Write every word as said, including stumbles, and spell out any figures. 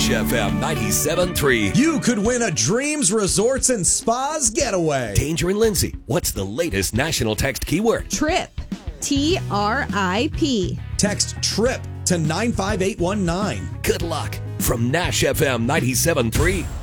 Nash F M ninety-seven point three. You could win a Dreams Resorts and Spas getaway. Danger and Lindsay, what's the latest national text keyword? Trip. T R I P. Text TRIP to nine five eight one nine. Good luck from Nash F M ninety-seven point three.